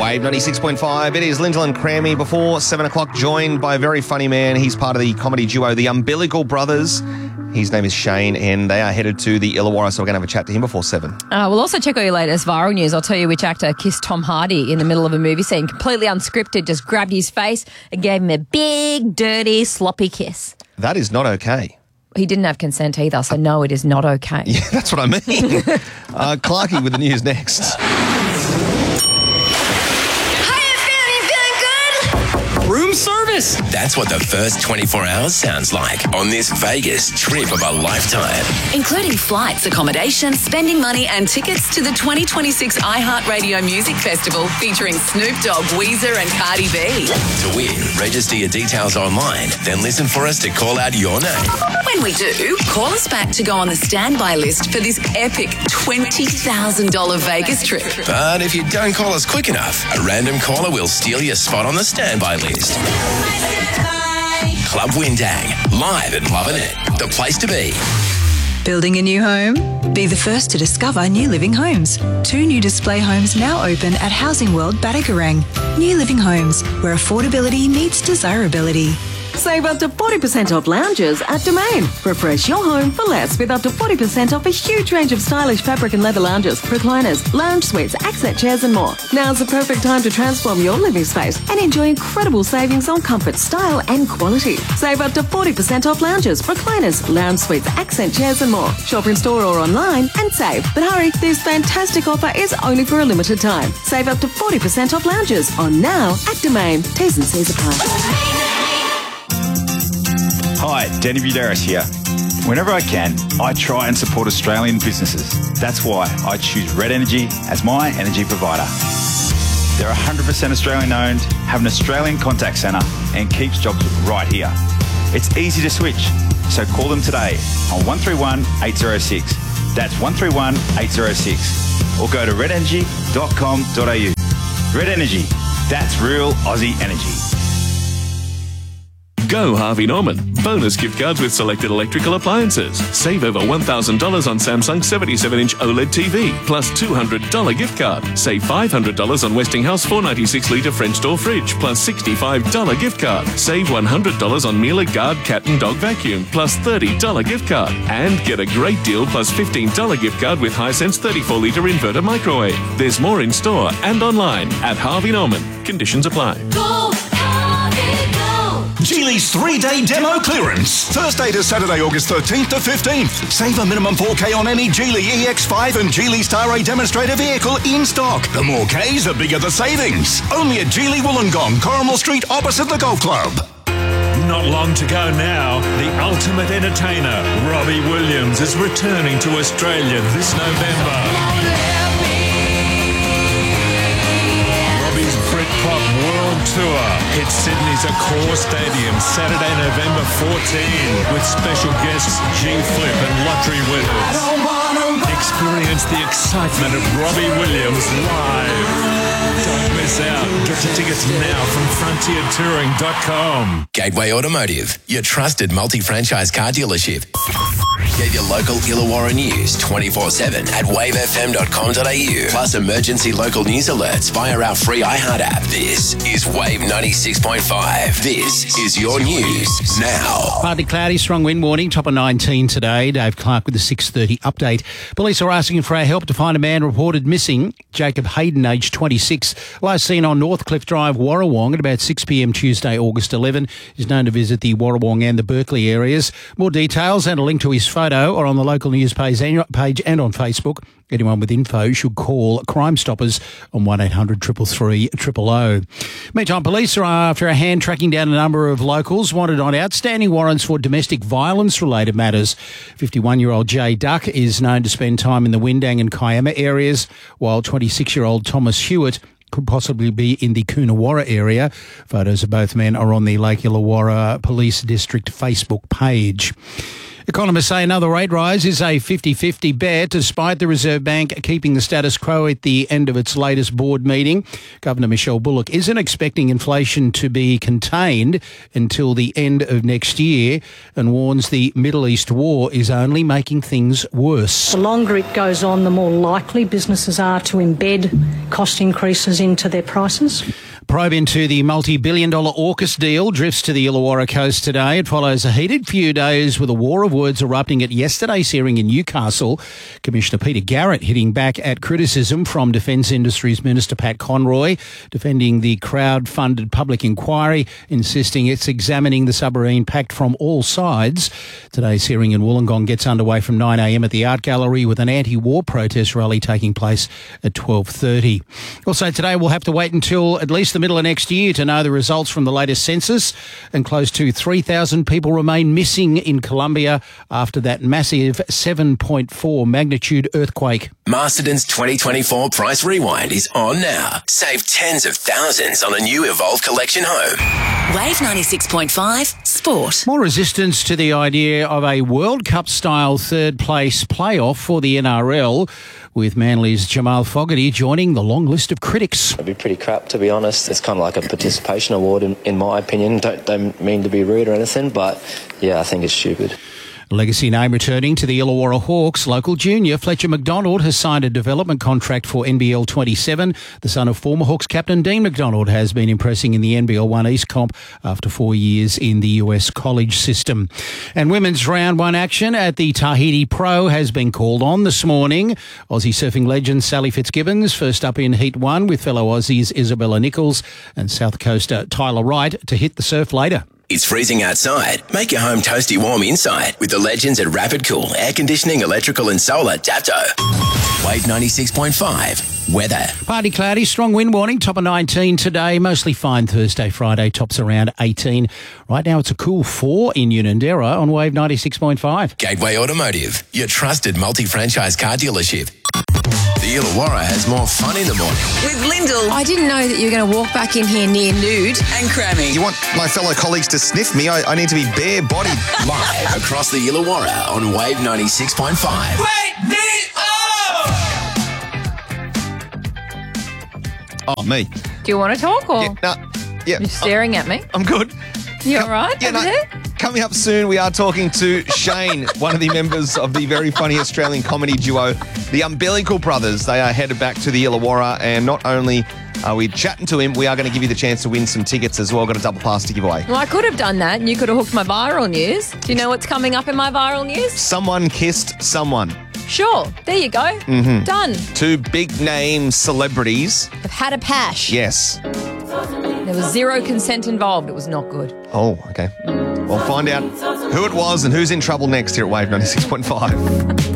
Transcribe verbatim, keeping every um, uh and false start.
Wave ninety-six point five. It is Lyndall and Crammy before seven o'clock, joined by a very funny man. He's part of the comedy duo The Umbilical Brothers. His name is Shane, and they are headed to the Illawarra, so we're going to have a chat to him before seven. Uh, we'll also check out your latest viral news. I'll tell you which actor kissed Tom Hardy in the middle of a movie scene, completely unscripted, just grabbed his face and gave him a big, dirty, sloppy kiss. That is not okay. He didn't have consent either, so no, it is not okay. Yeah, that's what I mean. uh, Clarky with the news next. Room service. That's what the first twenty-four hours sounds like on this Vegas trip of a lifetime. Including flights, accommodation, spending money and tickets to the twenty twenty-six iHeartRadio Music Festival featuring Snoop Dogg, Weezer and Cardi B. To win, register your details online, then listen for us to call out your name. When we do, call us back to go on the standby list for this epic twenty thousand dollars Vegas trip. But if you don't call us quick enough, a random caller will steal your spot on the standby list. Club Windang, live and loving it. The place to be. Building a new home? Be the first to discover New Living Homes. Two new display homes now open at Housing World Batakarang. New Living Homes, where affordability meets desirability. Save up to forty percent off lounges at Domain. Refresh your home for less with up to forty percent off a huge range of stylish fabric and leather lounges, recliners, lounge suites, accent chairs and more. Now's the perfect time to transform your living space and enjoy incredible savings on comfort, style and quality. Save up to forty percent off lounges, recliners, lounge suites, accent chairs and more. Shop in store or online and save. But hurry, this fantastic offer is only for a limited time. Save up to forty percent off lounges on now at Domain. T's and C's apply. Hi, Danny Buderis here. Whenever I can, I try and support Australian businesses. That's why I choose Red Energy as my energy provider. They're one hundred percent Australian owned, have an Australian contact centre and keeps jobs right here. It's easy to switch, so call them today on one three one, eight zero six. That's one three one, eight zero six. Or go to red energy dot com dot a u. Red Energy, that's real Aussie energy. Go Harvey Norman. Bonus gift cards with selected electrical appliances. Save over one thousand dollars on Samsung seventy-seven inch OLED T V, plus two hundred dollars gift card. Save five hundred dollars on Westinghouse four ninety-six litre French door fridge, plus sixty-five dollars gift card. Save one hundred dollars on Miele Guard cat and dog vacuum, plus thirty dollars gift card. And get a great deal plus fifteen dollars gift card with Hisense thirty-four litre inverter microwave. There's more in store and online at Harvey Norman. Conditions apply. Go! Geely's three-day demo clearance. Thursday to Saturday, August thirteenth to fifteenth. Save a minimum four K on any Geely E X five and Geely Star A demonstrator vehicle in stock. The more Ks, the bigger the savings. Only at Geely Wollongong, Corrimal Street, opposite the Golf Club. Not long to go now. The ultimate entertainer, Robbie Williams, is returning to Australia this November. Britpop World Tour hits Sydney's Accor Stadium Saturday, November fourteenth with special guests G-Flip and lottery winners. Experience the excitement of Robbie Williams live. Don't miss out. Get your tickets now from frontier touring dot com. Gateway Automotive, your trusted multi-franchise car dealership. Get your local Illawarra news twenty-four seven at wave f m dot com dot a u. Plus emergency local news alerts via our free iHeart app. This is Wave ninety-six point five. This is your news now. Partly cloudy, strong wind warning, top of nineteen today. Dave Clark with the six thirty update. Police are asking for our help to find a man reported missing. Jacob Hayden, aged twenty-six, last seen on Northcliffe Drive, Warrawong at about six p m Tuesday, August eleventh. He's known to visit the Warrawong and the Berkeley areas. More details and a link to his photo are on the local news page and on Facebook. Anyone with info should call Crime Stoppers on one eight hundred three three three zero zero. Meantime, police are after a hand tracking down a number of locals wanted on outstanding warrants for domestic violence-related matters. fifty-one-year-old Jay Duck is known to spend time in the Windang and Kiama areas, while twenty-six-year-old Thomas Hewitt could possibly be in the Coonawarra area. Photos of both men are on the Lake Illawarra Police District Facebook page. Economists say another rate rise is a fifty-fifty bet, despite the Reserve Bank keeping the status quo at the end of its latest board meeting. Governor Michelle Bullock isn't expecting inflation to be contained until the end of next year and warns the Middle East war is only making things worse. The longer it goes on, the more likely businesses are to embed cost increases into their prices. Probe into the multi-billion dollar AUKUS deal drifts to the Illawarra coast today. It follows a heated few days with a war of words erupting at yesterday's hearing in Newcastle. Commissioner Peter Garrett hitting back at criticism from Defence Industries Minister Pat Conroy, defending the crowd-funded public inquiry, insisting it's examining the submarine pact from all sides. Today's hearing in Wollongong gets underway from nine a m at the Art Gallery with an anti-war protest rally taking place at twelve thirty. Also today we'll have to wait until at least the middle of next year to know the results from the latest census, and close to three thousand people remain missing in Colombia after that massive seven point four magnitude earthquake. Masterton's twenty twenty-four Price Rewind is on now. Save tens of thousands on a new Evolve Collection home. Wave ninety-six point five Sport. More resistance to the idea of a World Cup-style third-place playoff for the N R L, with Manly's Jamal Fogarty joining the long list of critics. It'd be pretty crap, to be honest. It's kind of like a participation award, in, in my opinion. Don't, don't mean to be rude or anything, but yeah, I think it's stupid. Legacy name returning to the Illawarra Hawks. Local junior Fletcher McDonald has signed a development contract for N B L twenty-seven. The son of former Hawks captain Dean McDonald has been impressing in the N B L one East comp after four years in the U S college system. And women's round one action at the Tahiti Pro has been called on this morning. Aussie surfing legend Sally Fitzgibbons first up in Heat one with fellow Aussies Isabella Nichols and South Coaster Tyler Wright to hit the surf later. It's freezing outside. Make your home toasty warm inside with the legends at Rapid Cool Air Conditioning, Electrical and Solar Dapto. Wave ninety-six point five. Weather. Partly cloudy, strong wind warning, top of nineteen today. Mostly fine Thursday, Friday, tops around eighteen. Right now it's a cool four in Unanderra on Wave ninety-six point five. Gateway Automotive, your trusted multi-franchise car dealership. The Illawarra has more fun in the morning. With Lyndall. I didn't know that you were going to walk back in here near nude. And Crammy. You want my fellow colleagues to sniff me? I, I need to be bare-bodied. Live across the Illawarra on Wave ninety-six point five. Wake me up! Oh, me. Do you want to talk or Yeah, nah, yeah. you're staring at me? I'm good. You all right Yeah, over no, there? coming up soon, we are talking to Shane, one of the members of the very funny Australian comedy duo, the Umbilical Brothers. They are headed back to the Illawarra, and not only are we chatting to him, we are going to give you the chance to win some tickets as well. Got a double pass to give away. Well, I could have done that and you could have hooked my viral news. Do you know what's coming up in my viral news? Someone kissed someone. Sure. There you go. Mm-hmm. Done. Two big-name celebrities. I've had a pash. Yes. There was zero consent involved. It was not good. Oh, okay. We'll find out who it was and who's in trouble next here at Wave ninety-six point five.